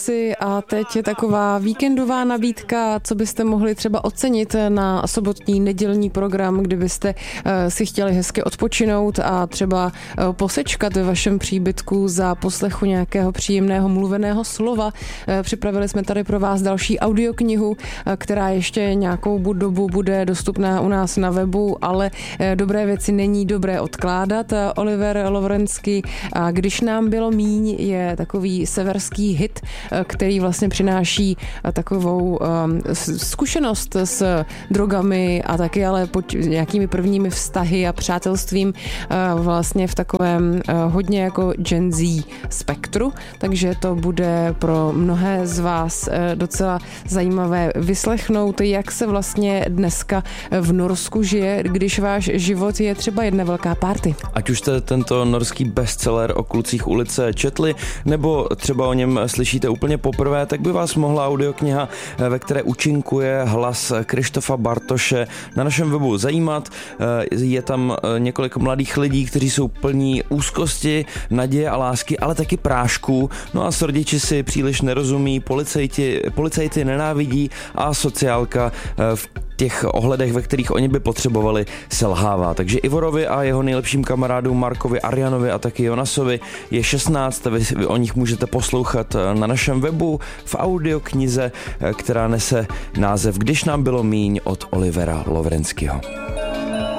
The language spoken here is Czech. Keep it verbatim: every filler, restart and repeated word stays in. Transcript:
A teď je taková víkendová nabídka, co byste mohli třeba ocenit na sobotní nedělní program, kdybyste si chtěli hezky odpočinout a třeba posečkat ve vašem příbytku za poslechu nějakého příjemného mluveného slova. Připravili jsme tady pro vás další audioknihu, která ještě nějakou dobu bude dostupná u nás na webu, ale dobré věci není dobré odkládat. Oliver Lovrenský a Když nám bylo míň je takový severský hit, který vlastně přináší takovou um, zkušenost s drogami a taky ale pod nějakými prvními vztahy a přátelstvím uh, vlastně v takovém uh, hodně jako Gen Z spektru, takže to bude pro mnohé z vás uh, docela zajímavé vyslechnout, jak se vlastně dneska v Norsku žije, když váš život je třeba jedna velká party. Ať už jste tento norský bestseller o klucích ulice četli, nebo třeba o něm slyšíte úplně poprvé, tak by vás mohla audiokniha, ve které účinkuje hlas Krištofa Bartoše, na našem webu zajímat. Je tam několik mladých lidí, kteří jsou plní úzkosti, naděje a lásky, ale taky prášků. No a sordiči si příliš nerozumí, policajti, policajti nenávidí a sociálka v těch ohledech, ve kterých oni by potřebovali, selhává. Takže Ivorovi a jeho nejlepším kamarádům Markovi Arianovi a taky Jonasovi je šestnáct, vy, vy o nich můžete poslouchat na našem webu v audioknize, která nese název Když nám bylo míň od Olivera Lovrenského.